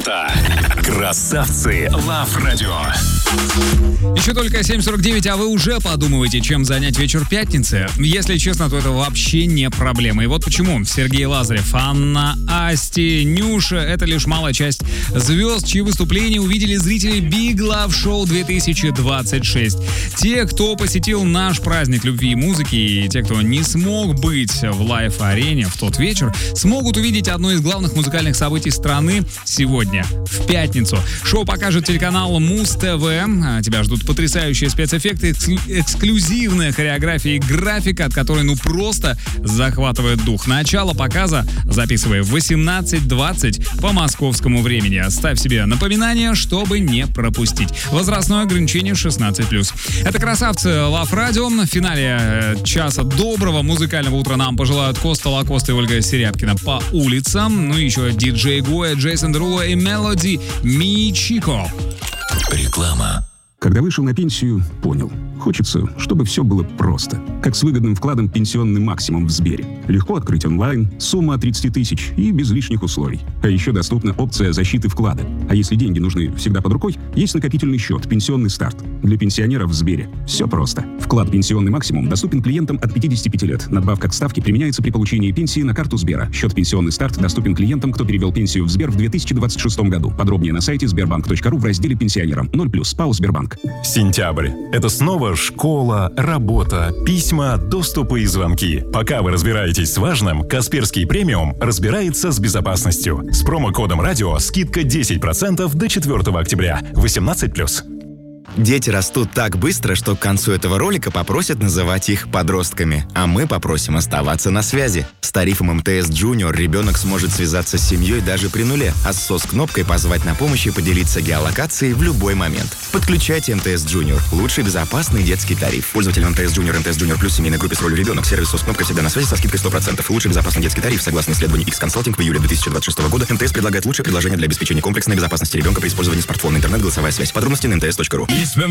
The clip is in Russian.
Это «Красавцы Лав Радио». Еще только 7:49, а вы уже подумываете, чем занять вечер пятницы? Если честно, то это вообще не проблема. И вот почему. Сергей Лазарев, Анна Асти, Нюша — это лишь малая часть звезд, чьи выступления увидели зрители Big Love Show 2026. Те, кто посетил наш праздник любви и музыки, и те, кто не смог быть в лайв-арене в тот вечер, смогут увидеть одно из главных музыкальных событий страны сегодня, в пятницу. Шоу покажет телеканал Муз-ТВ. Тебя ждут потрясающие спецэффекты, эксклюзивная хореография и графика, от которой просто захватывает дух. Начало показа записывай в 18:20 по московскому времени. Ставь себе напоминание, чтобы не пропустить. Возрастное ограничение 16+. Это «Красавцы Лав Радио». В финале часа доброго музыкального утра нам пожелают Коста Лакоста и Ольга Серябкина по улицам. Ну и еще диджей Гоя, Джейсон Деруло и Мелоди Мичико. Реклама. Когда вышел на пенсию, понял. Хочется, чтобы все было просто. Как с выгодным вкладом «Пенсионный максимум» в Сбере. Легко открыть онлайн, сумма от 30 тысяч и без лишних условий. А еще доступна опция защиты вклада. А если деньги нужны всегда под рукой, есть накопительный счет «Пенсионный старт». Для пенсионеров в Сбере все просто. Вклад «Пенсионный максимум» доступен клиентам от 55 лет. Надбавка к ставке применяется при получении пенсии на карту Сбера. Счет «Пенсионный старт» доступен клиентам, кто перевел пенсию в Сбер в 2026 году. Подробнее на сайте sberbank.ru в разделе «Пенсионерам». 0+. ПАО «Сбербанк». Сентябрь. Это снова школа, работа, письма, доступы и звонки. Пока вы разбираетесь с важным, Касперский премиум разбирается с безопасностью. С промокодом «Радио» скидка 10% до 4 октября. 18+. Дети растут так быстро, что к концу этого ролика попросят называть их подростками. А мы попросим оставаться на связи. С тарифом МТС Junior ребенок сможет связаться с семьей даже при нуле, а с СОС-кнопкой позвать на помощь и поделиться геолокацией в любой момент. Подключайте МТС Junior. Лучший безопасный детский тариф. Пользователям МТС Junior, МТС Junior Plus, семейной группе с ролью ребенок. Сервис СОС-кнопка всегда на связи со скидкой 100%. Лучший безопасный детский тариф. Согласно исследованию X-Consulting в июле 2026 года, МТС предлагает лучшее предложение для обеспечения комплексной безопасности ребенка при использовании смартфона, интернет, голосовая связь. Подробности на mts.ru.